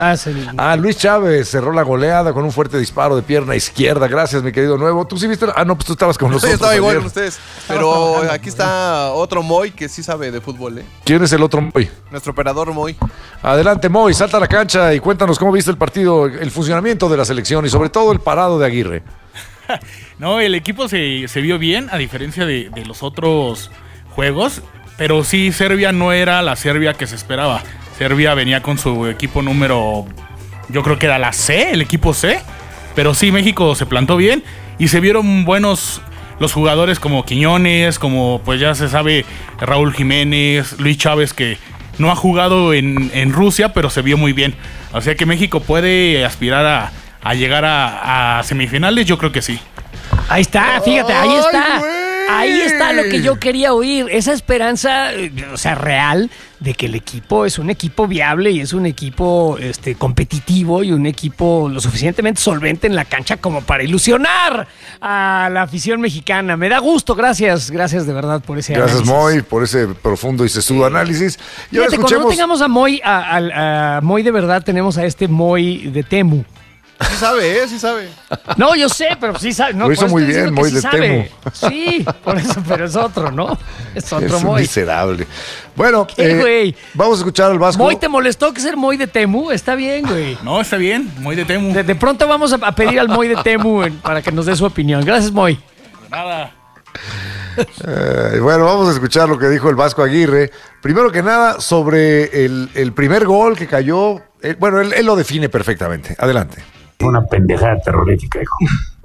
Luis Chávez cerró la goleada con un fuerte disparo de pierna izquierda. Gracias, mi querido Nuevo. ¿Tú sí viste? No, pues tú estabas con nosotros. Yo estaba igual ayer con ustedes. Pero aquí está otro Moy que sí sabe de fútbol, ¿eh? ¿Quién es el otro Moy? Nuestro operador Moy. Adelante, Moy, salta a la cancha y cuéntanos cómo viste el partido, el funcionamiento de la selección y sobre todo el parado de Aguirre. No, el equipo se vio bien, a diferencia de los otros juegos. Pero sí, Serbia no era la Serbia que se esperaba. Serbia venía con su equipo número, yo creo que era la C, el equipo C. Pero sí, México se plantó bien y se vieron buenos los jugadores como Quiñones, como pues ya se sabe, Raúl Jiménez, Luis Chávez, que no ha jugado en Rusia, pero se vio muy bien. O sea que México puede aspirar a llegar a semifinales, yo creo que sí. Ahí está, fíjate, ahí está. Güey. Ahí está lo que yo quería oír. Esa esperanza, o sea, real, de que el equipo es un equipo viable y es un equipo competitivo y un equipo lo suficientemente solvente en la cancha como para ilusionar a la afición mexicana. Me da gusto, gracias de verdad por ese análisis. Gracias, Moy, por ese profundo y sesudo análisis. Y ahora Fíjate, escuchemos. cuando no tengamos a Moy, a Moy de verdad, tenemos a este Moy de Temu. Sí sabe, sí sabe. No, yo sé, pero sí sabe. No, lo hizo muy bien, Moy de Temu. Sí, por eso, pero es otro, ¿no? Es otro Es un Moy. miserable. Bueno, Güey? vamos a escuchar al Vasco. ¿Moy te molestó que ser Moy de Temu? Está bien, güey. No, está bien, Moy de Temu. De pronto vamos a pedir al Moy de Temu para que nos dé su opinión. Gracias, Moy. Nada. Bueno, vamos a escuchar lo que dijo el Vasco Aguirre. Primero que nada, sobre el primer gol que cayó. Bueno, él lo define perfectamente. Adelante. Una pendejada terrorífica, hijo.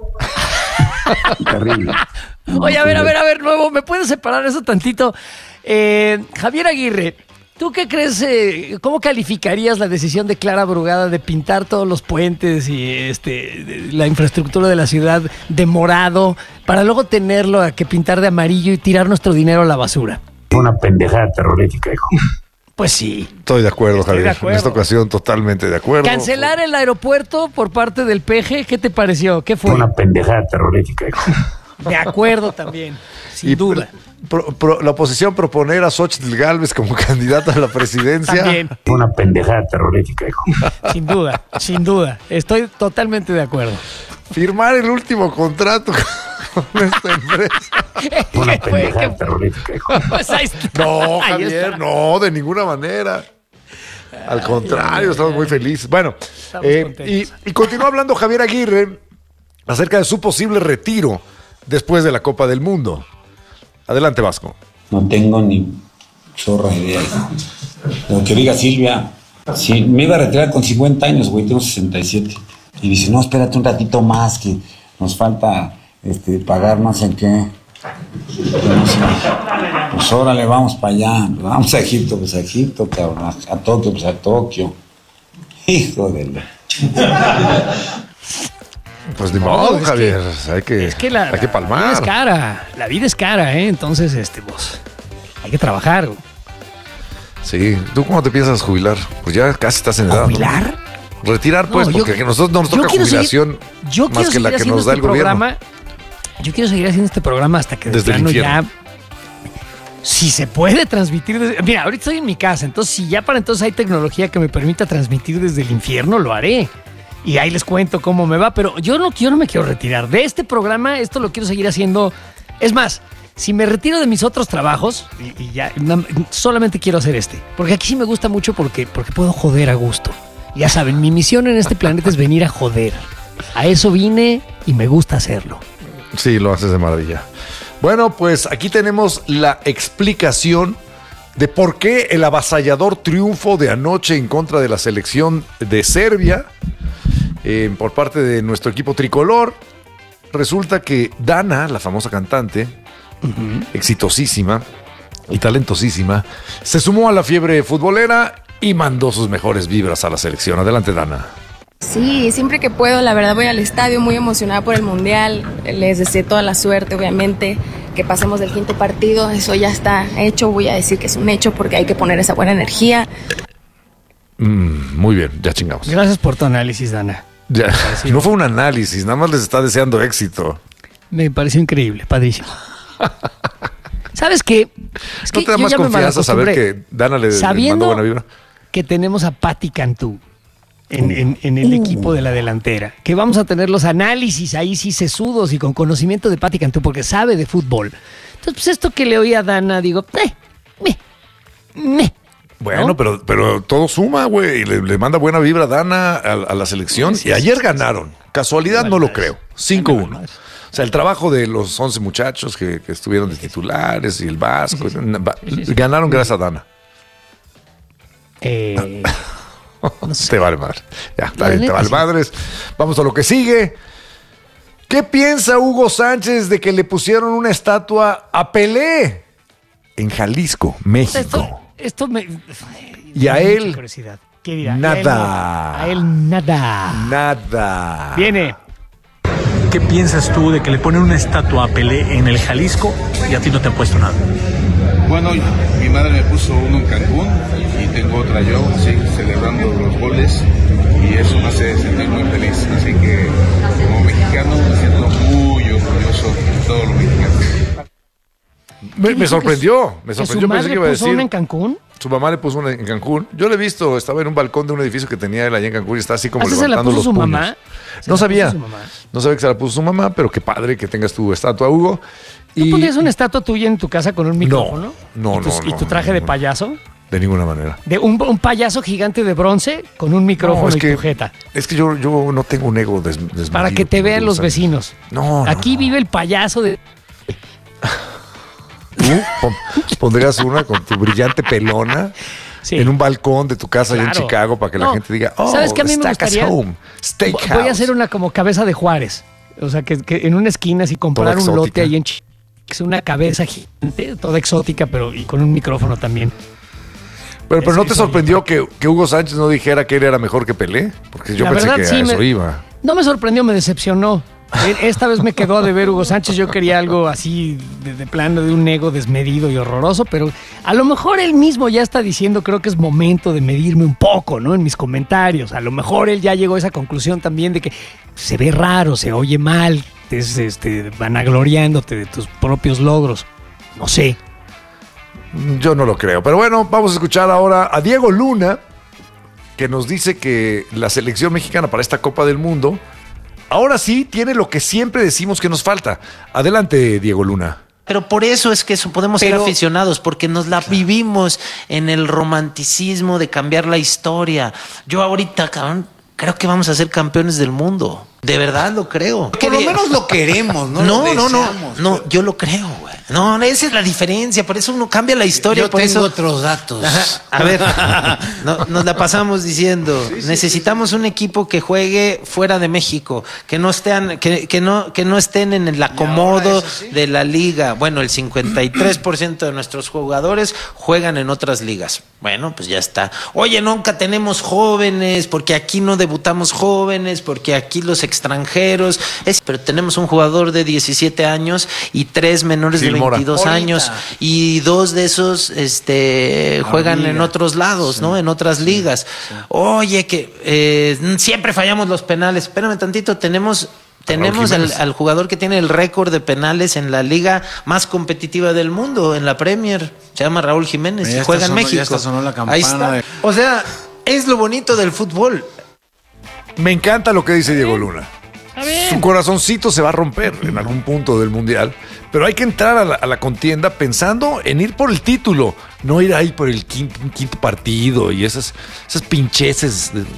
Terrible. Oye, a ver, Nuevo, ¿me puedes separar eso tantito? Javier Aguirre, ¿tú qué crees? ¿Cómo calificarías la decisión de Clara Brugada de pintar todos los puentes y la infraestructura de la ciudad de morado para luego tenerlo a que pintar de amarillo y tirar nuestro dinero a la basura? Una pendejada terrorífica, hijo. Pues sí. Estoy de acuerdo, Javier. de acuerdo. En esta ocasión, totalmente de acuerdo. Cancelar el aeropuerto por parte del PG, ¿qué te pareció? ¿Qué fue? Una pendejada terrorífica, hijo. De acuerdo también, sin duda. La oposición proponer a Xóchitl Gálvez como candidata a la presidencia. También, Una pendejada terrorífica, hijo. sin duda. Estoy totalmente de acuerdo. Firmar el último contrato con esta empresa. Una ¿Qué fue? pendejada terrorífica, hijo. Pues ahí está. No, Ahí Javier, está. no, de ninguna manera. Al contrario, estamos muy felices. Bueno, contentos. y continuó hablando Javier Aguirre acerca de su posible retiro después de la Copa del Mundo. Adelante, Vasco. No tengo ni zorra idea, hijo. Lo que diga Silvia, sí, me iba a retirar con 50 años, güey, tengo 67. Y dice, no, espérate un ratito más, que nos falta pagar no sé qué. No sé. Pues órale, vamos para allá. Vamos a Egipto, cabrón. A Tokio, pues a Tokio. Hijo de la... Pues ni modo, es Javier. Hay Es que la que vida palmar. es cara. La vida es cara, ¿eh? Entonces, pues, hay que trabajar. Sí. ¿Tú cómo te piensas jubilar? Pues ya casi estás en edad, ¿no? ¿Jubilar? Retirar, pues, No, porque a nosotros no nos yo toca quiero jubilación Yo más quiero que la seguir que haciendo nos da el gobierno. programa. Yo quiero seguir haciendo este programa hasta que de Desde el plano infierno. ya... Si se puede transmitir desde... Mira, ahorita estoy en mi casa, entonces si ya para entonces hay tecnología que me permita transmitir desde el infierno, lo haré. Y ahí les cuento cómo me va, pero yo no me quiero retirar. De este programa, esto lo quiero seguir haciendo. Es más, si me retiro de mis otros trabajos, y ya solamente quiero hacer este. Porque aquí sí me gusta mucho porque puedo joder a gusto. Ya saben, mi misión en este planeta es venir a joder. A eso vine y me gusta hacerlo. Sí, lo haces de maravilla. Bueno, pues aquí tenemos la explicación de por qué el avasallador triunfo de anoche en contra de la selección de Serbia por parte de nuestro equipo tricolor. Resulta que Dana, la famosa cantante, exitosísima y talentosísima, se sumó a la fiebre futbolera y mandó sus mejores vibras a la selección. Adelante, Dana. Sí, siempre que puedo, la verdad voy al estadio muy emocionada por el Mundial. Les deseo toda la suerte, obviamente, que pasemos del quinto partido. Eso ya está hecho, voy a decir que es un hecho porque hay que poner esa buena energía. Muy bien, ya chingamos. Gracias por tu análisis, Dana. Ya, no fue un análisis, nada más les está deseando éxito. Me pareció increíble, padrísimo. ¿Sabes qué? Es ¿No te da yo más ya me confianza saber malacostumbré. que Dana le mandó Sabiendo buena vibra? que tenemos a Patti Cantú, en el equipo de la delantera. Que vamos a tener los análisis ahí sí sesudos y con conocimiento de Pati Cantú, porque sabe de fútbol. Entonces, pues esto que le oí a Dana, digo, Bueno, ¿no? pero todo suma, güey. Le manda buena vibra a Dana a la selección. Sí, y ayer sí, ganaron. Casualidad Vale, no lo madre. creo. 5-1. O sea, el trabajo de los 11 muchachos que estuvieron de titulares y el Vasco. Ganaron gracias a Dana. No sé. Te vale madre. Ya, está La bien, te neta, vale sí. madres. Vamos a lo que sigue. ¿Qué piensa Hugo Sánchez de que le pusieron una estatua a Pelé en Jalisco, México? Esto me... Y a me da él, mucha curiosidad. ¿Qué dirá? nada. A él nada. Nada. Viene. ¿Qué piensas tú de que le ponen una estatua a Pelé en el Jalisco y a ti no te han puesto nada? Bueno, mi madre me puso uno en Cancún y tengo otra yo, así, celebrando los goles, y eso me hace sentir muy feliz. Así que, como mexicano, me siento muy orgulloso de todos los mexicanos. Me sorprendió. Me ¿Que su sorprendió. Pensé madre que iba a puso decir. una en Cancún? Su mamá le puso una en Cancún. Yo le he visto, estaba en un balcón de un edificio que tenía él allá en Cancún y está así como ¿Ah, se la levantando puso los su puños. mamá? ¿Se No la sabía. puso su mamá? No sabía que se la puso su mamá, pero qué padre que tengas tu estatua, Hugo. ¿Tú pondrías una estatua tuya en tu casa con un micrófono? no, ¿Y tu traje de payaso? De ninguna manera. De un payaso gigante de bronce con un micrófono No, es y que- tu jeta. Es que yo no tengo un ego desmedido. Para que te vean los vecinos. No, Aquí vive el payaso de... Tú pondrías una con tu brillante pelona Sí. en un balcón de tu casa allá en Claro. Chicago para que la No, gente diga, oh, ¿sabes qué a mí me Steakhouse gustaría? Home, Steakhouse. Voy a hacer una como cabeza de Juárez. O sea, que en una esquina así comprar Toda un lote exótica. ahí en Chicago. Que es una cabeza gigante, toda exótica, pero y con un micrófono también. Pero ¿no te Eso- sorprendió que Hugo Sánchez no dijera que él era mejor que Pelé? Porque yo La pensé verdad, que sí, a eso me- iba. No me sorprendió, me decepcionó. Esta vez me quedó de ver Hugo Sánchez. Yo quería algo así de plano, de un ego desmedido y horroroso, pero a lo mejor él mismo ya está diciendo, creo que es momento de medirme un poco, ¿no? En mis comentarios. A lo mejor él ya llegó a esa conclusión también de que se ve raro, se oye mal, es vanagloriándote de tus propios logros. No sé. Yo no lo creo. Pero bueno, vamos a escuchar ahora a Diego Luna, que nos dice que la selección mexicana para esta Copa del Mundo ahora sí tiene lo que siempre decimos que nos falta. Adelante, Diego Luna. Pero por eso es que podemos ser aficionados, porque nos la vivimos en el romanticismo de cambiar la historia. Yo ahorita, cabrón, creo que vamos a ser campeones del mundo. De verdad lo creo. Por lo menos lo queremos, ¿no? Lo deseamos, No, yo lo creo, güey. No, esa es la diferencia. Por eso uno cambia la historia. Yo por tengo eso... otros datos. Ajá. A ver, nos la pasamos diciendo, necesitamos un equipo que juegue fuera de México, que no estén, que no estén en el acomodo de la liga. Bueno, el 53% de nuestros jugadores juegan en otras ligas. Bueno, pues ya está. Oye, nunca tenemos jóvenes, porque aquí no debutamos jóvenes, porque aquí los extranjeros, pero tenemos un jugador de 17 años y 3 menores de Gilmora. 22 años, y 2 de esos juegan en otros lados, ¿no? En otras ligas. Oye, que siempre fallamos los penales. Espérame tantito, tenemos al jugador que tiene el récord de penales en la liga más competitiva del mundo, en la Premier. Se llama Raúl Jiménez y juega en México. Ya está sonó la campana. Ahí está. O sea, es lo bonito del fútbol. Me encanta lo que dice Diego Luna. Su corazoncito se va a romper en algún punto del Mundial, pero hay que entrar a la contienda pensando en ir por el título, no ir ahí por el quinto partido y esas pincheces de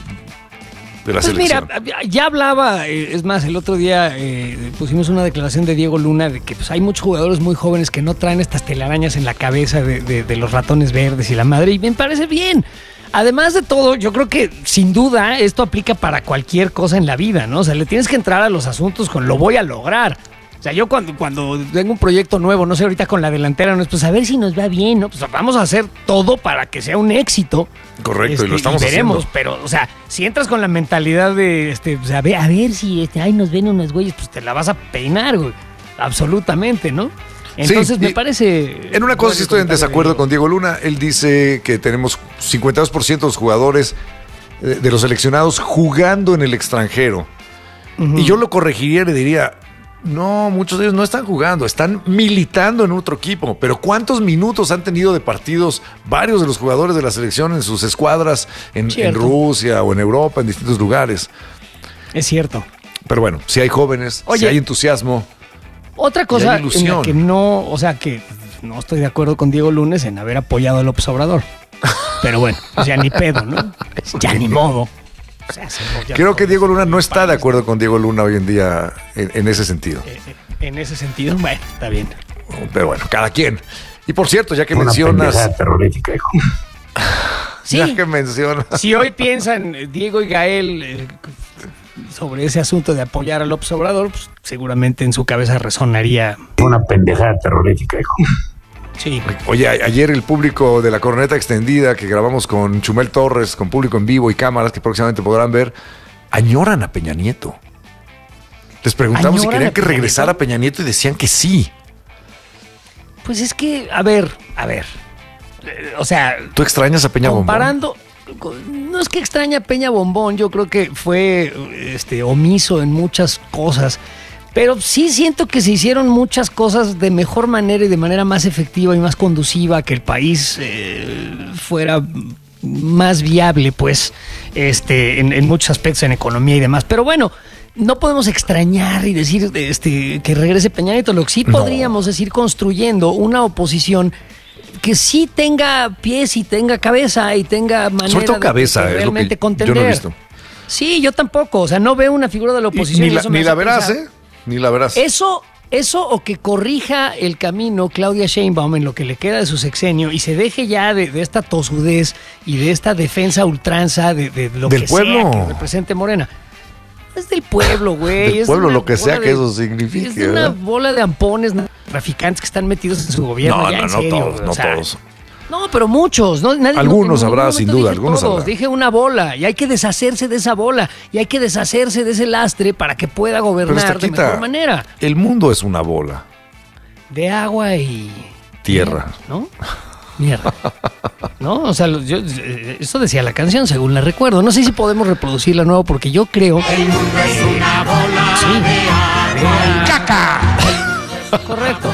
la Pues selección. mira, ya hablaba, es más, el otro día pusimos una declaración de Diego Luna de que pues, hay muchos jugadores muy jóvenes que no traen estas telarañas en la cabeza de los ratones verdes y la madre, y me parece bien. Además de todo, yo creo que sin duda esto aplica para cualquier cosa en la vida, ¿no? O sea, le tienes que entrar a los asuntos con lo voy a lograr. O sea, yo cuando tengo un proyecto nuevo, no sé, ahorita con la delantera, no es pues a ver si nos va bien, ¿no? Pues vamos a hacer todo para que sea un éxito. Correcto, y lo estamos veremos, haciendo. pero, o sea, si entras con la mentalidad de, o sea, a ver si, ay, nos ven unos güeyes, pues te la vas a peinar, güey. Absolutamente, ¿no? Entonces Sí, me parece... En una cosa sí estoy en desacuerdo con Diego Luna. Él dice que tenemos 52% de los jugadores de los seleccionados jugando en el extranjero. Y yo lo corregiría y le diría, No, muchos de ellos no están jugando, están militando en otro equipo. Pero ¿cuántos minutos han tenido de partidos varios de los jugadores de la selección en sus escuadras en Rusia o en Europa, en distintos lugares? Es cierto. Pero bueno, si hay jóvenes, si hay entusiasmo. Otra cosa en la que no, o sea, que no estoy de acuerdo con Diego Lunes en haber apoyado a López Obrador. Pero bueno, o sea, ni pedo, ¿no? Ya ni modo. O sea, creo que Diego Luna no está de acuerdo con Diego Luna hoy en día en ese sentido. En ese sentido, bueno, está bien. Pero bueno, cada quien. Y por cierto, ya que Una mencionas... pendejada terrorífica, hijo. Sí. Ya que mencionas... Si hoy piensan Diego y Gael sobre ese asunto de apoyar a López Obrador, pues seguramente en su cabeza resonaría... Una pendejada terrorífica, hijo. Sí. Oye, ayer el público de la Corneta Extendida que grabamos con Chumel Torres, con público en vivo y cámaras que próximamente podrán ver, añoran a Peña Nieto. Les preguntamos si querían que regresara Peña Nieto y decían que sí. Pues es que, a ver. O sea... ¿Tú extrañas a Peña comparando, Bombón? No es que extraña a Peña Bombón, yo creo que fue omiso en muchas cosas. Pero sí siento que se hicieron muchas cosas de mejor manera y de manera más efectiva y más conduciva, que el país fuera más viable, pues, en muchos aspectos, en economía y demás. Pero bueno, no podemos extrañar y decir que regrese Peña Nieto. Lo que sí podríamos es ir construyendo una oposición que sí tenga pies y tenga cabeza y tenga manera sobre todo cabeza, de realmente contender. Yo no he visto. Sí, yo tampoco. O sea, no veo una figura de la oposición. Ni la verás, ¿eh? Ni la verás. Eso o que corrija el camino Claudia Sheinbaum en lo que le queda de su sexenio y se deje ya de esta tosudez y de esta defensa ultranza de lo del que pueblo. sea que represente Morena. Es del pueblo, güey. Del pueblo, lo que sea que eso signifique. Es de una bola de ampones traficantes que están metidos en su gobierno. No todos, no todos. No, pero muchos. ¿No? Algunos habrá, sin duda, algunos habrá. Dije una bola y hay que deshacerse de esa bola y hay que deshacerse de ese lastre para que pueda gobernar de mejor manera. El mundo es una bola. De agua y... tierra. ¿No? Mierda. ¿No? O sea, eso decía la canción, según la recuerdo. No sé si podemos reproducirla nuevo porque yo creo... El mundo es una bola de ¡caca! Correcto.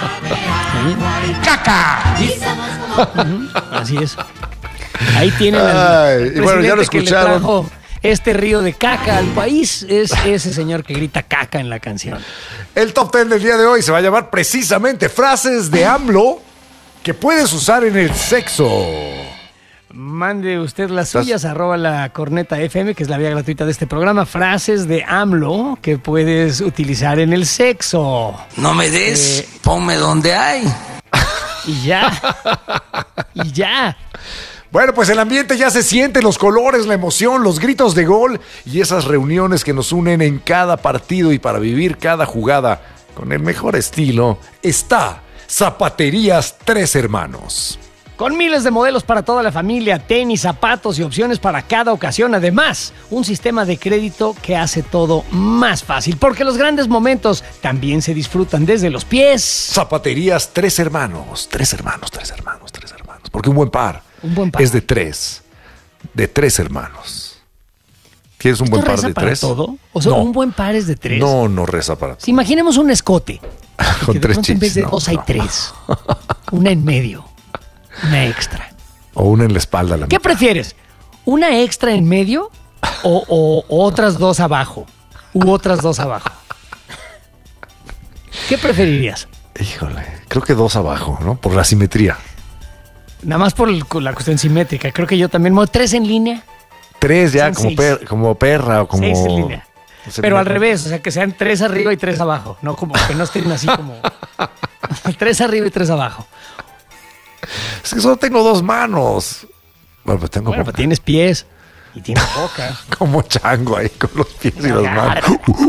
¡Caca! Así es. Ahí tienen y bueno, ya lo escucharon. Que le trajo este río de caca al país. Es ese señor que grita caca en la canción. El top 10 del día de hoy se va a llamar precisamente frases de AMLO que puedes usar en el sexo. Mande usted las suyas, @lacorneta.fm, que es la vía gratuita de este programa. Frases de AMLO que puedes utilizar en el sexo. No me des, ponme donde hay. Y ya. Y ya. Bueno, pues el ambiente ya se siente, los colores, la emoción, los gritos de gol y esas reuniones que nos unen en cada partido y para vivir cada jugada con el mejor estilo está Zapaterías Tres Hermanos. Con miles de modelos para toda la familia, tenis, zapatos y opciones para cada ocasión. Además, un sistema de crédito que hace todo más fácil, porque los grandes momentos también se disfrutan desde los pies. Zapaterías Tres Hermanos. Tres hermanos. Porque un buen par es de tres hermanos. ¿Quieres un buen par de para tres? Todo? O sea, no. ¿Un buen par es de tres? No reza para todo. Si imaginemos un escote. Con tres chichis. En vez de dos hay tres. Una en medio. Una extra. O una en la espalda. ¿Qué prefieres? ¿Una extra en medio o otras dos abajo? U otras dos abajo. ¿Qué preferirías? Híjole, creo que dos abajo, ¿no? Por la simetría. Nada más por la cuestión simétrica. Creo que yo también. ¿Tres en línea? Tres ya, Son como perra o como... 6 en línea. Pero al revés, o sea, que sean 3 arriba y 3 abajo. No como que no estén así como... 3 arriba y 3 abajo. Es que solo tengo dos manos. Bueno, pues tengo pues tienes pies y tienes boca. Como chango ahí con los pies y las manos.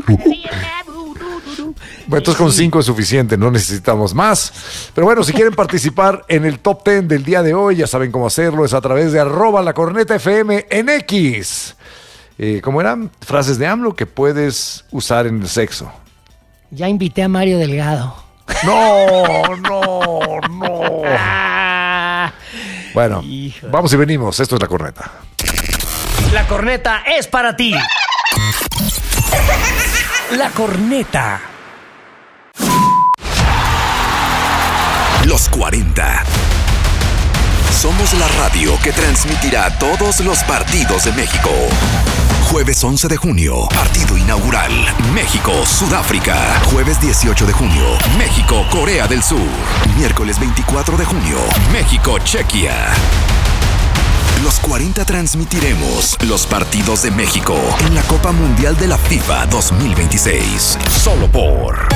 Bueno, entonces con 5 es suficiente, no necesitamos más. Pero bueno, si quieren participar en el top 10 del día de hoy, ya saben cómo hacerlo, es a través de @lacornetafm en X. ¿Cómo eran? Frases de AMLO que puedes usar en el sexo. Ya invité a Mario Delgado. No. Bueno, híjole. Vamos y venimos. Esto es La Corneta. La Corneta es para ti. La Corneta Los 40. Somos la radio que transmitirá todos los partidos de México. Jueves 11 de junio, partido inaugural. México-Sudáfrica. Jueves 18 de junio, México-Corea del Sur. Miércoles 24 de junio, México-Chequia. Los 40 transmitiremos los partidos de México en la Copa Mundial de la FIFA 2026. Solo por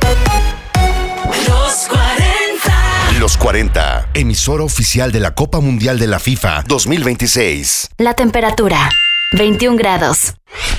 Los 40. Los 40, emisora oficial de la Copa Mundial de la FIFA 2026. La temperatura, 21 grados.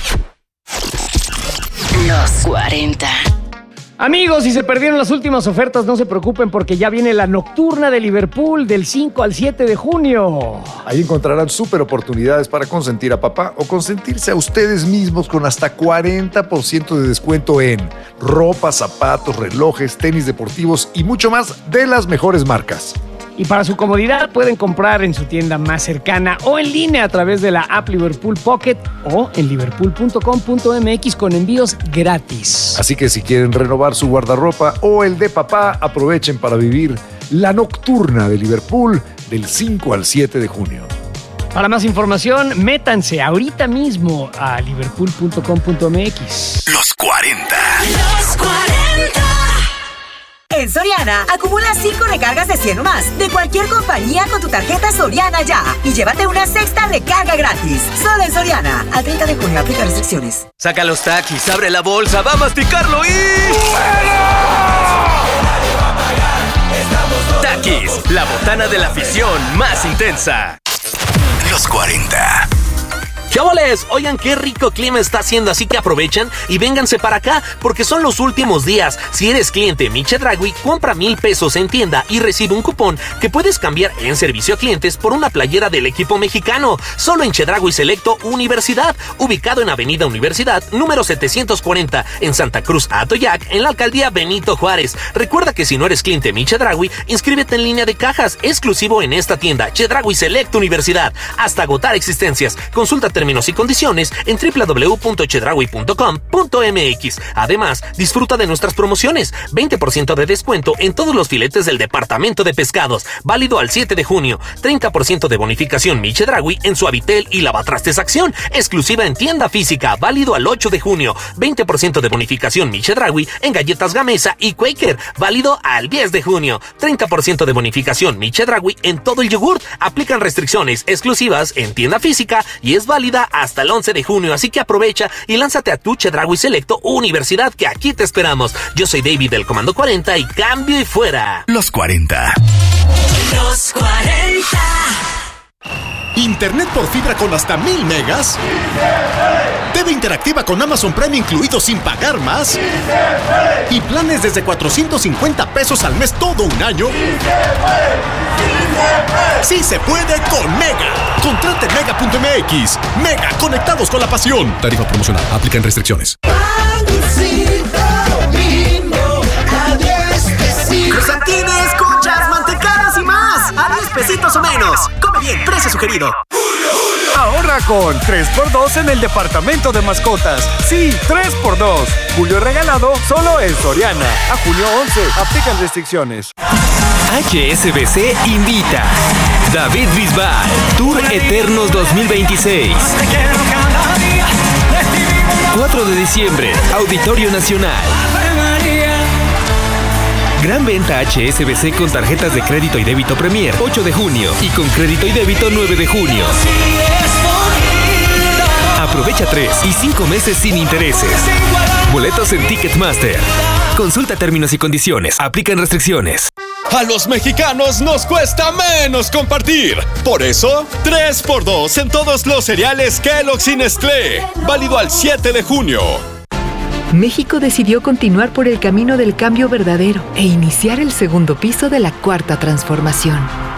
Los 40. Amigos, si se perdieron las últimas ofertas, no se preocupen porque ya viene la nocturna de Liverpool del 5 al 7 de junio. Ahí encontrarán súper oportunidades para consentir a papá o consentirse a ustedes mismos con hasta 40% de descuento en ropa, zapatos, relojes, tenis deportivos y mucho más de las mejores marcas. Y para su comodidad pueden comprar en su tienda más cercana o en línea a través de la app Liverpool Pocket o en liverpool.com.mx con envíos gratis. Así que si quieren renovar su guardarropa o el de papá, aprovechen para vivir la nocturna de Liverpool del 5 al 7 de junio. Para más información, métanse ahorita mismo a liverpool.com.mx. Los 40. Los 40. En Soriana, acumula 5 recargas de 100 o más de cualquier compañía con tu tarjeta Soriana Ya y llévate una sexta recarga gratis. Solo en Soriana. Al 30 de junio aplica restricciones. Saca los taquis, abre la bolsa, va a masticarlo y... Takis, la botana de la afición más intensa. Los 40. ¡Chavales! Oigan, qué rico clima está haciendo, así que aprovechen y vénganse para acá, porque son los últimos días. Si eres cliente Mi Chedraui, compra 1,000 pesos en tienda y recibe un cupón que puedes cambiar en servicio a clientes por una playera del equipo mexicano. Solo en Chedraui Selecto Universidad, ubicado en Avenida Universidad, número 740, en Santa Cruz, Atoyac, en la alcaldía Benito Juárez. Recuerda que si no eres cliente Mi Chedraui, inscríbete en línea de cajas, exclusivo en esta tienda, Chedraui Selecto Universidad, hasta agotar existencias. Consulta términos y condiciones en www.chedraui.com.mx. Además, disfruta de nuestras promociones. 20% de descuento en todos los filetes del departamento de pescados. Válido al 7 de junio. 30% de bonificación Mi Chedraui en Suavitel y Lavatrastes Acción. Exclusiva en tienda física. Válido al 8 de junio. 20% de bonificación Mi Chedraui en galletas Gamesa y Quaker. Válido al 10 de junio. 30% de bonificación Mi Chedraui en todo el yogurt. Aplican restricciones exclusivas en tienda física y es válida hasta el 11 de junio, así que aprovecha y lánzate a tu Chedraui Selecto Universidad, que aquí te esperamos. Yo soy David del Comando 40 y cambio y fuera. Los 40. Los 40. Internet por fibra con hasta 1000 megas. TV interactiva con Amazon Prime incluido sin pagar más. Y planes desde 450 pesos al mes todo un año. Sí se puede con Mega. Contrate Mega.mx. Mega, conectados con la pasión. Tarifa promocional. Aplican restricciones. Cruzantines, conchas, mantecadas y más. A 10 pesitos o menos. Come bien, precio sugerido. Ahorra con 3x2 en el departamento de mascotas. Sí, 3x2. Julio regalado solo en Soriana. A junio 11. Aplican restricciones. HSBC invita. David Bisbal, Tour Eternos 2026. 4 de diciembre, Auditorio Nacional. Gran venta HSBC con tarjetas de crédito y débito Premier 8 de junio y con crédito y débito 9 de junio. Aprovecha 3 y 5 meses sin intereses. Boletos en Ticketmaster. Consulta términos y condiciones. Aplican restricciones. A los mexicanos nos cuesta menos compartir. Por eso, 3x2 en todos los cereales Kellogg's y Nestlé. Válido al 7 de junio. México decidió continuar por el camino del cambio verdadero e iniciar el segundo piso de la cuarta transformación.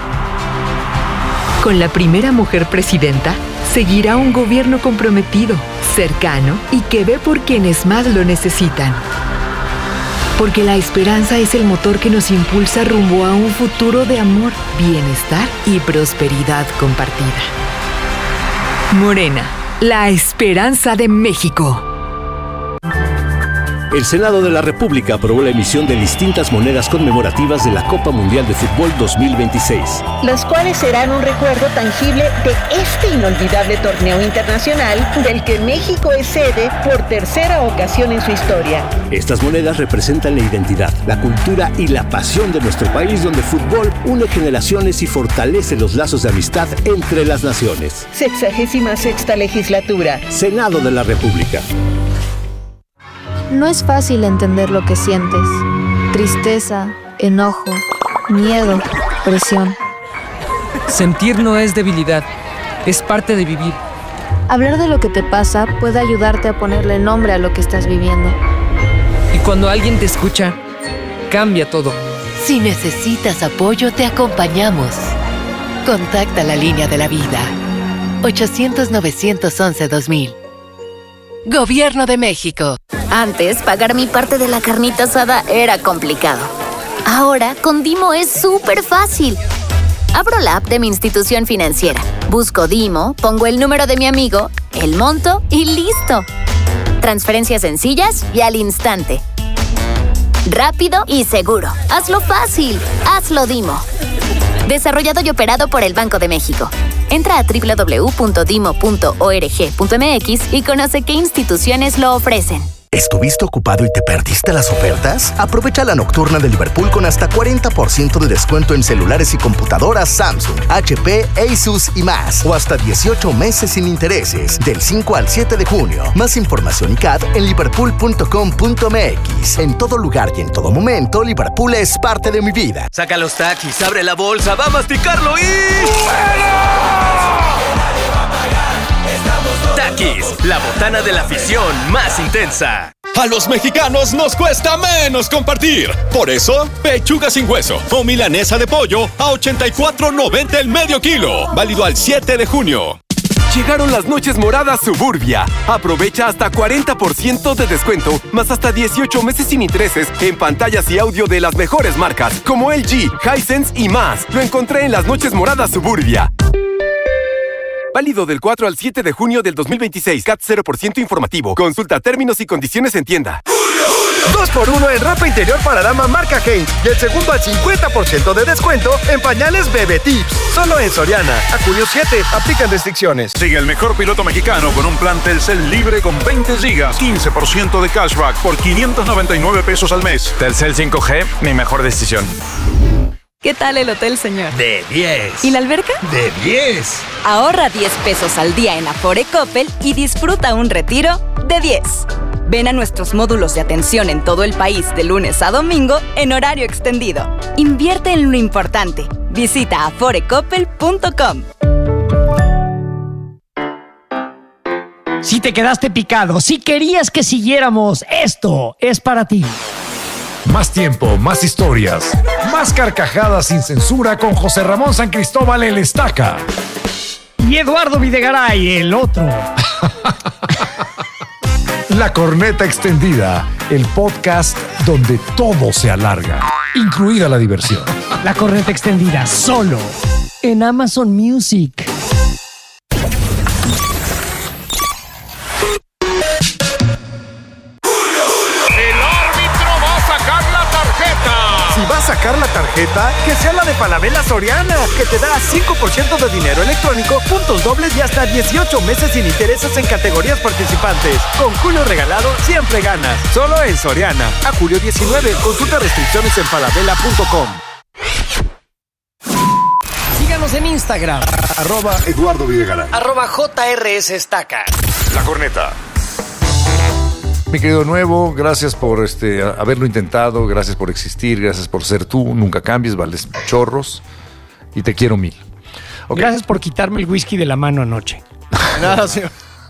Con la primera mujer presidenta, seguirá un gobierno comprometido, cercano y que ve por quienes más lo necesitan. Porque la esperanza es el motor que nos impulsa rumbo a un futuro de amor, bienestar y prosperidad compartida. Morena, la esperanza de México. El Senado de la República aprobó la emisión de distintas monedas conmemorativas de la Copa Mundial de Fútbol 2026. Las cuales serán un recuerdo tangible de este inolvidable torneo internacional del que México es sede por tercera ocasión en su historia. Estas monedas representan la identidad, la cultura y la pasión de nuestro país, donde el fútbol une generaciones y fortalece los lazos de amistad entre las naciones. 66ª legislatura. Senado de la República. No es fácil entender lo que sientes. Tristeza, enojo, miedo, presión. Sentir no es debilidad, es parte de vivir. Hablar de lo que te pasa puede ayudarte a ponerle nombre a lo que estás viviendo. Y cuando alguien te escucha, cambia todo. Si necesitas apoyo, te acompañamos. Contacta la línea de la vida. 800-911-2000. Gobierno de México. Antes, pagar mi parte de la carnita asada era complicado. Ahora, con Dimo es súper fácil. Abro la app de mi institución financiera, busco Dimo, pongo el número de mi amigo, el monto y ¡listo! Transferencias sencillas y al instante. Rápido y seguro. Hazlo fácil. Hazlo Dimo. Desarrollado y operado por el Banco de México. Entra a www.dimo.org.mx y conoce qué instituciones lo ofrecen. ¿Estuviste ocupado y te perdiste las ofertas? Aprovecha la nocturna de Liverpool con hasta 40% de descuento en celulares y computadoras Samsung, HP, Asus y más. O hasta 18 meses sin intereses, del 5 al 7 de junio. Más información y CAD en liverpool.com.mx. En todo lugar y en todo momento, Liverpool es parte de mi vida. Saca los taquis, abre la bolsa, va a masticarlo y... Takis, la botana de la afición más intensa. A los mexicanos nos cuesta menos compartir. Por eso, pechuga sin hueso o milanesa de pollo a $84.90 el medio kilo. Válido al 7 de junio. Llegaron las noches moradas Suburbia. Aprovecha hasta 40% de descuento, más hasta 18 meses sin intereses en pantallas y audio de las mejores marcas, como LG, Hisense y más. Lo encontré en las noches moradas Suburbia. Válido del 4 al 7 de junio del 2026. CAT 0% informativo. Consulta términos y condiciones en tienda. 2x1 en ropa interior para dama marca Hanes. Y el segundo al 50% de descuento en pañales Bebe Tips. Solo en Soriana. A junio 7. Aplican restricciones. Sigue el mejor piloto mexicano con un plan Telcel libre con 20 gigas. 15% de cashback por $599 al mes. Telcel 5G, mi mejor decisión. ¿Qué tal el hotel, señor? De 10. ¿Y la alberca? De 10. Ahorra 10 pesos al día en Afore Coppel y disfruta un retiro de 10. Ven a nuestros módulos de atención en todo el país de lunes a domingo en horario extendido. Invierte en lo importante. Visita aforecoppel.com. Si te quedaste picado, si querías que siguiéramos, esto es para ti. Más tiempo, más historias, más carcajadas sin censura con José Ramón San Cristóbal el Estaca. Y Eduardo Videgaray, el otro. La Corneta Extendida, el podcast donde todo se alarga, incluida la diversión. La Corneta Extendida, solo en Amazon Music. Si va a sacar la tarjeta, que sea la de Falabella Soriana, que te da 5% de dinero electrónico, puntos dobles y hasta 18 meses sin intereses en categorías participantes. Con Julio Regalado siempre ganas. Solo en Soriana. A julio 19. Consulta restricciones en falabella.com. Síganos en Instagram. @Eduardo Videgaray. @JRS Estaca. La Corneta. Mi querido Nuevo, gracias por haberlo intentado, gracias por existir, gracias por ser tú, nunca cambies, vales chorros y te quiero mil. Okay. Gracias por quitarme el whisky de la mano anoche. Gracias.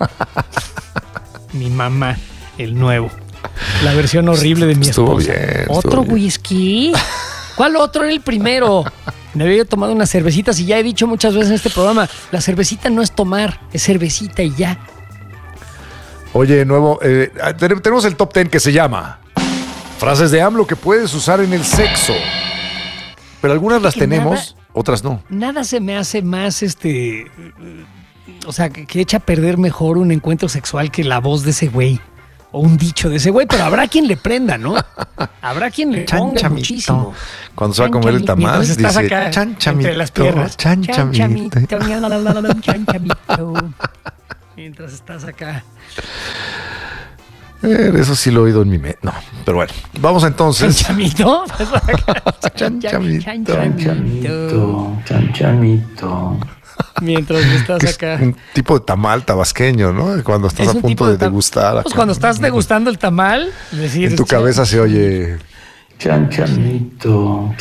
Mi mamá, el nuevo. La versión horrible de mi estuvo esposa. Bien, ¿Otro whisky? ¿Cuál otro? Era el primero. Me había tomado unas cervecitas y ya he dicho muchas veces en este programa, la cervecita no es tomar, es cervecita y ya. Oye, Nuevo, tenemos el top 10 que se llama frases de AMLO que puedes usar en el sexo. Pero algunas las tenemos, otras no. Nada se me hace más, o sea, que echa a perder mejor un encuentro sexual que la voz de ese güey. o un dicho de ese güey, pero habrá quien le prenda, ¿no? Habrá quien le ponga muchísimo. Cuando se va a comer el tamal, mientras estás dice acá chanchamito, entre las piernas. chanchamito. Chanchamito. Mientras estás acá. Eso sí lo he oído en mi mente. No, pero bueno. Vamos entonces. ¿Chanchamito? Chanchamito. Mientras estás acá. Un tipo de tamal tabasqueño, ¿no? Cuando estás a punto de degustar. Pues cuando estás degustando el tamal, decir, en tu cabeza se oye. Chanchamito.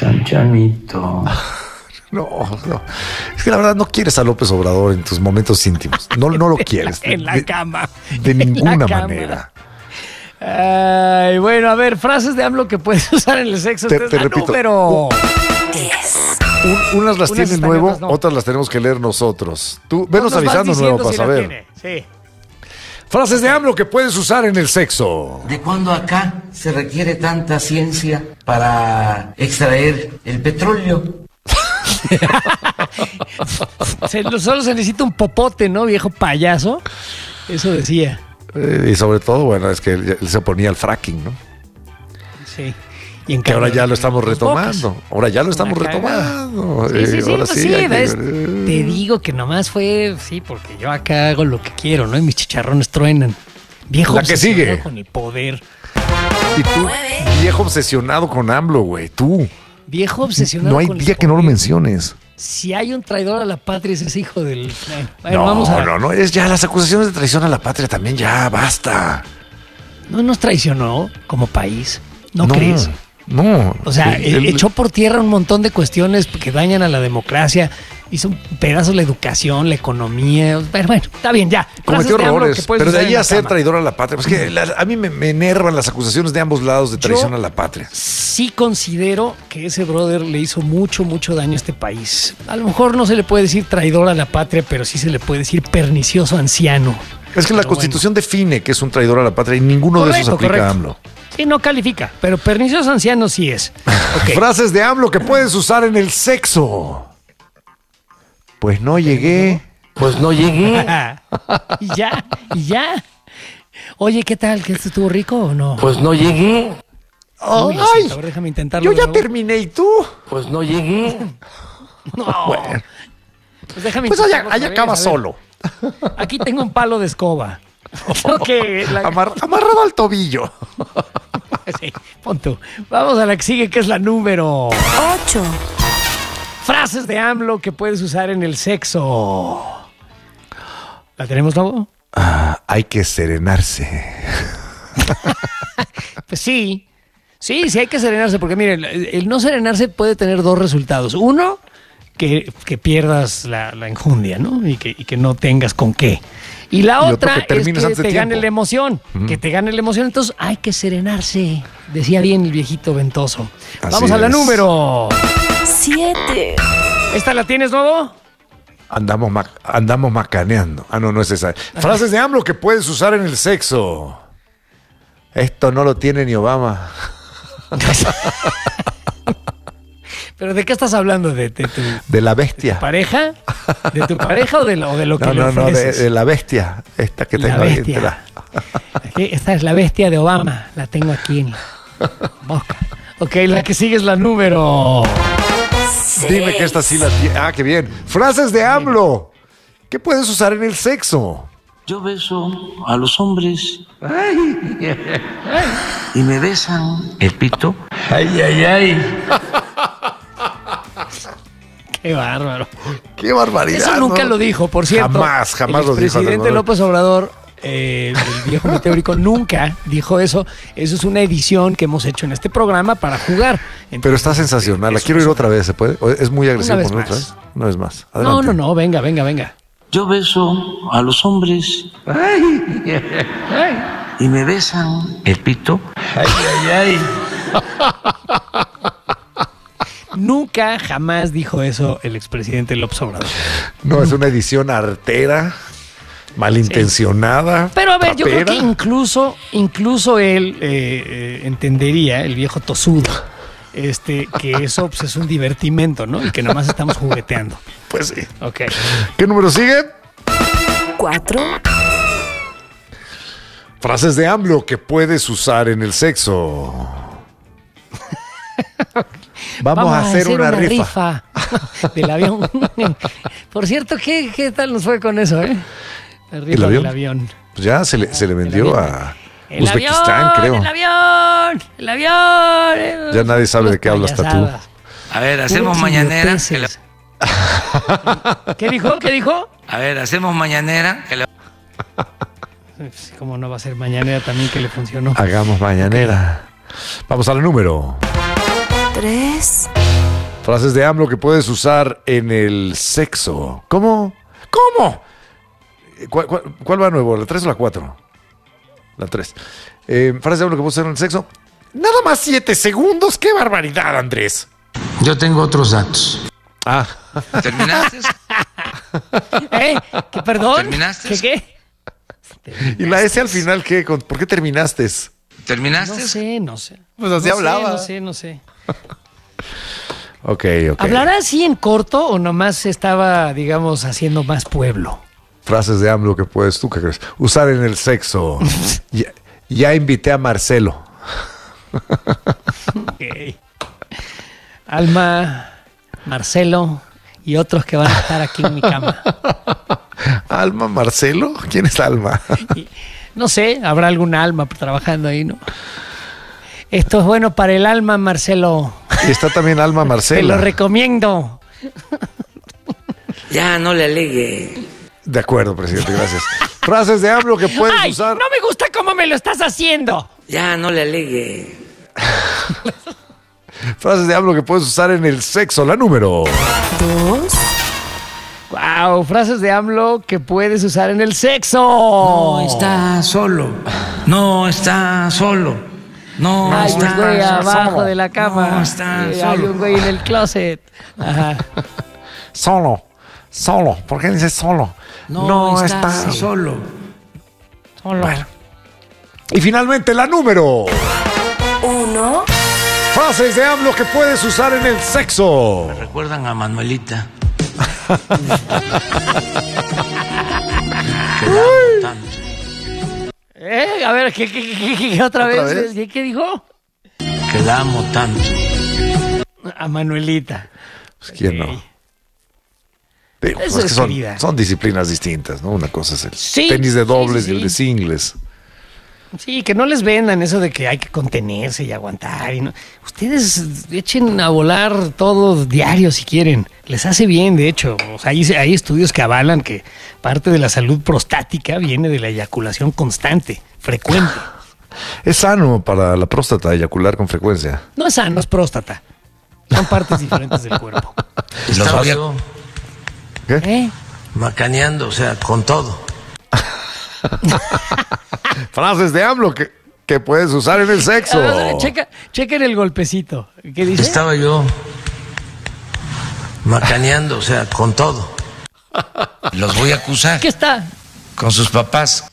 No. Es que la verdad no quieres a López Obrador en tus momentos íntimos. No lo quieres. En la cama. De ninguna manera. Ay, bueno, a ver, frases de AMLO que puedes usar en el sexo. Te repito. Número 10. Unas las tiene nuevo, otras las tenemos que leer nosotros. Tú venos avisando nuevo para saber. Sí. Frases de AMLO que puedes usar en el sexo. ¿De cuándo acá se requiere tanta ciencia para extraer el petróleo? Solo se necesita un popote, ¿no, viejo payaso? Eso decía. Y sobre todo, bueno, es que él se oponía al fracking, ¿no? Sí. Que ahora ya lo estamos retomando. Ahora ya lo estamos retomando. Sí, te digo que nomás fue, porque yo acá hago lo que quiero, ¿no? Y mis chicharrones truenan. Viejo la que sigue. Con el poder. Y tú, viejo obsesionado con AMLO, güey. Tú. Viejo obsesionado no hay con día que no lo menciones. Si hay un traidor a la patria, ese es hijo del... Bueno, vamos a... No, es ya las acusaciones de traición a la patria también, ya, basta. No nos traicionó como país, ¿no crees? No. O sea, echó por tierra un montón de cuestiones que dañan a la democracia, hizo un pedazo la educación, la economía, pero bueno, está bien, ya. Cometió errores, pero de ahí a ser traidor a la patria, pues que a mí me enervan las acusaciones de ambos lados de traición a la patria. Sí considero que ese brother le hizo mucho daño a este país. A lo mejor no se le puede decir traidor a la patria, pero sí se le puede decir pernicioso anciano. Es que la Constitución define que es un traidor a la patria y ninguno de esos aplica a AMLO. Sí, no califica, pero pernicioso anciano sí es. Okay. Frases de AMLO que puedes usar en el sexo. Pues no llegué. Y ya. Oye, ¿qué tal? ¿Que esto estuvo rico o no? Pues no llegué. Uy, a ver, déjame intentarlo. Yo ya terminé, ¿y tú? Pues no llegué. No. Bueno. Pues déjame allá acaba solo. Aquí tengo un palo de escoba. Amarrado al tobillo. Sí, pon tú. Vamos a la que sigue, que es la número 8. Frases de AMLO que puedes usar en el sexo. ¿La tenemos, Lobo? Hay que serenarse. Pues sí, hay que serenarse, porque miren, el no serenarse puede tener dos resultados. Uno, que pierdas la enjundia, ¿no? Y que no tengas con qué. Y la otra es que te gane la emoción. Que te gane la emoción. Entonces hay que serenarse. Decía bien el viejito ventoso. Vamos a la número 7. ¿Esta la tienes, Lobo? Andamos macaneando. No es esa. Frases de AMLO que puedes usar en el sexo. Esto no lo tiene ni Obama. ¿Pero de qué estás hablando? ¿De la bestia? ¿De tu pareja? ¿De tu pareja o de lo que le ofreces? De la bestia. Esta que tengo ahí. Esta es la bestia de Obama. La tengo aquí en la boca. Ok, la que sigue es la número 6. Dime que esta sí la tiene. Qué bien. Frases de AMLO. ¿Qué puedes usar en el sexo? Yo beso a los hombres y me besan el pito. Qué bárbaro. Qué barbaridad. Eso nunca lo dijo, por cierto. Jamás lo dijo. El presidente López Obrador, el viejo meteórico, nunca dijo eso. Eso es una edición que hemos hecho en este programa para jugar. Entonces, pero está sensacional. La quiero ir otra vez, ¿se puede? Es muy agresivo. Una vez más. Adelante. No. Venga. Yo beso a los hombres y me besan el pito. Nunca, jamás dijo eso el expresidente López Obrador. No, es una edición artera, malintencionada. Pero a ver, yo creo que incluso él entendería, el viejo tosudo, que eso pues, es un divertimento, ¿no? Y que nomás estamos jugueteando. Pues sí. Ok. ¿Qué número sigue? 4. Frases de AMLO que puedes usar en el sexo. Vamos a hacer una rifa. Del avión. Por cierto, ¿qué tal nos fue con eso, eh? La rifa ¿El avión? del avión. Pues ya se le vendió a Uzbekistán, creo. El avión. Ya nadie sabe de qué hablas hasta tú. A ver, hacemos mañanera. ¿Qué dijo? A ver, hacemos mañanera. ¿Cómo no va a ser mañanera también que le funcionó? Hagamos mañanera. Vamos al número 3. Frases de AMLO que puedes usar en el sexo. ¿Cómo? ¿Cuál va nuevo? ¿La 3 o la 4? La 3. Frases de AMLO que puedes usar en el sexo. Nada más 7 segundos. ¡Qué barbaridad, Andrés! Yo tengo otros datos. Ah. ¿Terminaste? ¿Qué, perdón? ¿Terminaste? ¿Qué? ¿Y la S al final qué? ¿Por qué terminaste? ¿Terminaste? No sé. Pues así hablaba. No sé. Ok. ¿Hablará así en corto o nomás estaba, digamos, haciendo más pueblo? Frases de AMLO que puedes, ¿tú qué crees? Usar en el sexo. Ya invité a Marcelo. Okay. Alma, Marcelo y otros que van a estar aquí en mi cama. ¿Alma, Marcelo? ¿Quién es Alma? No sé, habrá alguna alma trabajando ahí, ¿no? Esto es bueno para el alma, Marcelo. Y está también Alma Marcela. Te lo recomiendo. Ya, no le alegue. De acuerdo, presidente, gracias. Frases de AMLO que puedes usar. No me gusta cómo me lo estás haciendo. Ya, no le alegue. Frases de AMLO que puedes usar en el sexo. La número 2. Wow, frases de AMLO que puedes usar en el sexo. No está solo. No está solo. No hay está un güey abajo solo. de la cama. No está Hay solo. un güey en el closet. Ajá. Solo. ¿Por qué dices solo? No está solo. Bueno. Y finalmente la número 1. Frases de AMLO que puedes usar en el sexo. Me recuerdan a Manuelita. A ver, ¿qué otra vez? ¿Qué dijo? Que la amo tanto. A Manuelita. Pues, ¿quién no? Digo, Eso es que querida. son disciplinas distintas, ¿no? Una cosa es el Sí, tenis de dobles sí. y el de singles. Sí, que no les vendan eso de que hay que contenerse y aguantar. Ustedes echen a volar todo diario si quieren. Les hace bien, de hecho. O sea, hay estudios que avalan que parte de la salud prostática viene de la eyaculación constante, frecuente. Es sano para la próstata eyacular con frecuencia. No es sano, es próstata. Son partes diferentes del cuerpo. Estaba yo ¿Qué? macaneando, o sea, con todo. Frases de AMLO que puedes usar en el sexo. Chequen el golpecito. ¿Qué dice? Estaba yo macaneando, o sea, con todo. Los voy a acusar. ¿Qué está? Con sus papás.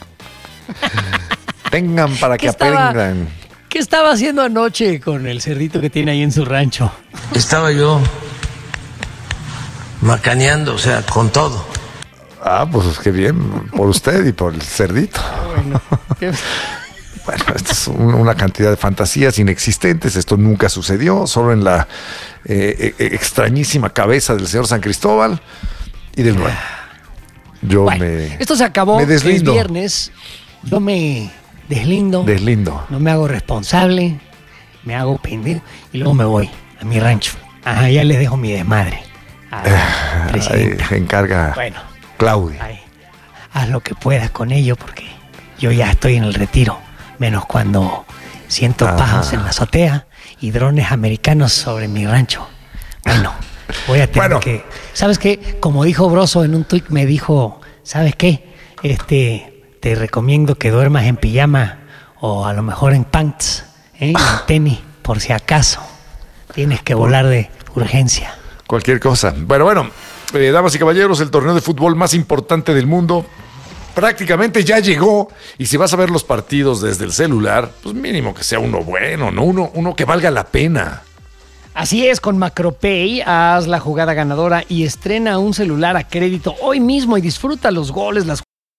Tengan para que aprendan. ¿Qué estaba haciendo anoche con el cerdito que tiene ahí en su rancho? Estaba yo macaneando, o sea, con todo. Ah, pues qué bien, por usted y por el cerdito. Bueno, esto es una cantidad de fantasías inexistentes. Esto nunca sucedió, solo en la extrañísima cabeza del señor San Cristóbal y del nuevo. Esto se acabó. Me deslindo. Es viernes. Yo me deslindo. Deslindo. No me hago responsable. Me hago pendejo. Y luego me voy a mi rancho. Ajá, ya les dejo mi desmadre. Ahí se encarga Claudia. Haz lo que puedas con ello porque yo ya estoy en el retiro. Menos cuando siento pájaros en la azotea y drones americanos sobre mi rancho. Bueno, voy a tener que... ¿Sabes qué? Como dijo Broso en un tuit, me dijo, ¿sabes qué? Te recomiendo que duermas en pijama o a lo mejor en pants, en tenis, por si acaso tienes que volar de urgencia. Cualquier cosa. Bueno, damas y caballeros, el torneo de fútbol más importante del mundo prácticamente ya llegó. Y si vas a ver los partidos desde el celular, pues mínimo que sea uno bueno, ¿no? Uno que valga la pena. Así es, con MacroPay haz la jugada ganadora y estrena un celular a crédito hoy mismo y disfruta los goles, las jugadas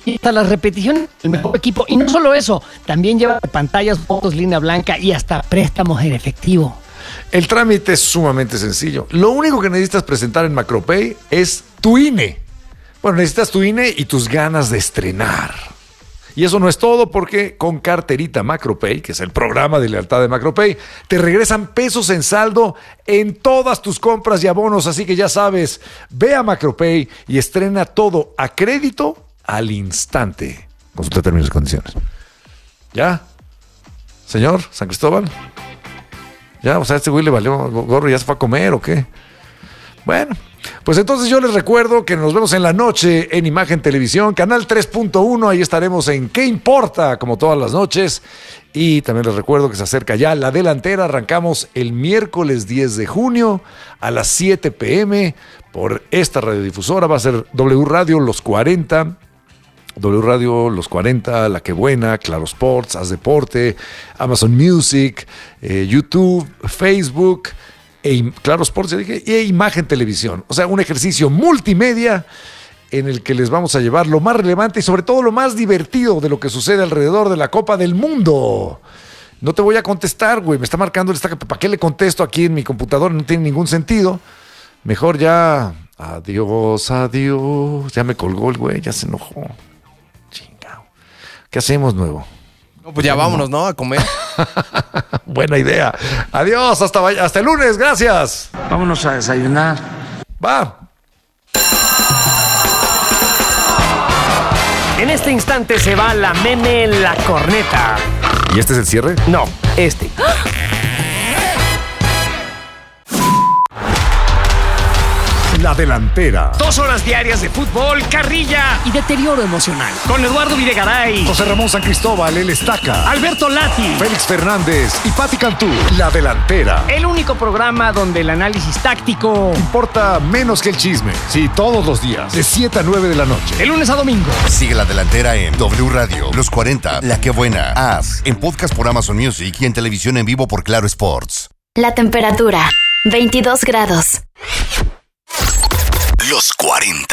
Y hasta las repeticiones, el mejor equipo. Y no solo eso, también lleva pantallas, fotos, línea blanca y hasta préstamos en efectivo. El trámite es sumamente sencillo. Lo único que necesitas presentar en Macropay es tu INE. Bueno, necesitas tu INE y tus ganas de estrenar. Y eso no es todo, porque con carterita Macropay, que es el programa de lealtad de Macropay, te regresan pesos en saldo en todas tus compras y abonos. Así que ya sabes, ve a Macropay y estrena todo a crédito al instante. Consulta términos y condiciones. ¿Ya? Señor San Cristóbal. ¿Ya? O sea, este güey le valió gorro y ya se fue a comer ¿o qué? Bueno, pues entonces yo les recuerdo que nos vemos en la noche en Imagen Televisión, canal 3.1, ahí estaremos en ¿Qué importa? Como todas las noches. Y también les recuerdo que se acerca ya La Delantera, arrancamos el miércoles 10 de junio a las 7 p.m. por esta radiodifusora, va a ser W Radio Los 40, W Radio Los 40, La Que Buena, Claro Sports, Haz Deporte, Amazon Music, YouTube, Facebook, Claro Sports, ya dije, e Imagen Televisión. O sea, un ejercicio multimedia en el que les vamos a llevar lo más relevante y sobre todo lo más divertido de lo que sucede alrededor de la Copa del Mundo. No te voy a contestar, güey, me está marcando el estaca. ¿Para qué le contesto aquí en mi computadora? No tiene ningún sentido. Mejor ya, adiós, adiós. Ya me colgó el güey, ya se enojó. Chingao. ¿Qué hacemos, nuevo? No, pues ya vámonos, ¿no? A comer. Buena idea. Adiós, hasta el lunes, gracias. Vámonos a desayunar. Va. En este instante se va la meme en la corneta. ¿Y este es el cierre? No, este. La Delantera. 2 horas diarias de fútbol, carrilla y deterioro emocional. Con Eduardo Videgaray, José Ramón San Cristóbal, El Estaca, Alberto Lati, Félix Fernández y Pati Cantú. La Delantera. El único programa donde el análisis táctico importa menos que el chisme. Sí, todos los días, de 7 a 9 de la noche. De lunes a domingo. Sigue La Delantera en W Radio Los 40, La Que Buena, As, en podcast por Amazon Music y en televisión en vivo por Claro Sports. La temperatura, 22 grados. Los 40.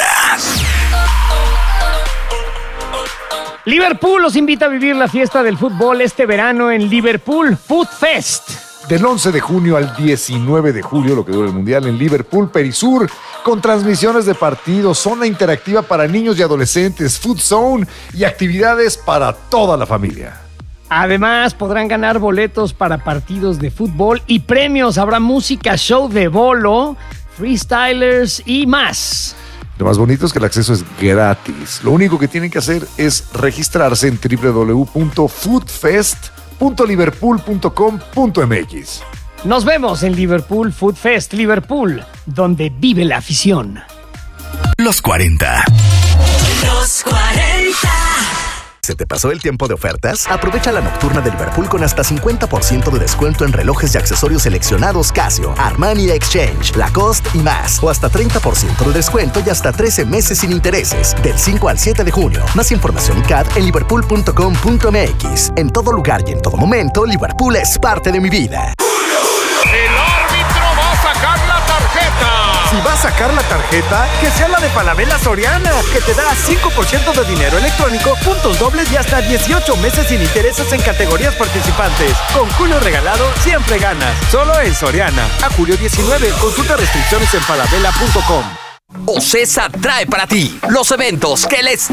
Liverpool los invita a vivir la fiesta del fútbol este verano en Liverpool Food Fest. Del 11 de junio al 19 de julio, lo que dura el Mundial, en Liverpool, Perisur, con transmisiones de partidos, zona interactiva para niños y adolescentes, food zone y actividades para toda la familia. Además, podrán ganar boletos para partidos de fútbol y premios. Habrá música, show de bolo, freestylers y más. Lo más bonito es que el acceso es gratis. Lo único que tienen que hacer es registrarse en www.foodfest.liverpool.com.mx. Nos vemos en Liverpool Food Fest, Liverpool, donde vive la afición. Los 40. Los 40. ¿Se te pasó el tiempo de ofertas? Aprovecha la nocturna de Liverpool con hasta 50% de descuento en relojes y accesorios seleccionados Casio, Armani Exchange, Lacoste y más. O hasta 30% de descuento y hasta 13 meses sin intereses. Del 5 al 7 de junio. Más información y CAD en liverpool.com.mx. En todo lugar y en todo momento, Liverpool es parte de mi vida. El árbitro va a sacar la tarjeta. Si va a sacar la tarjeta, que sea la de Falabella Soriana, que te da 5% de dinero electrónico, puntos dobles y hasta 18 meses sin intereses en categorías participantes. Con Julio Regalado siempre ganas. Solo en Soriana. A julio 19. Consulta restricciones en falabella.com. OCESA trae para ti los eventos que el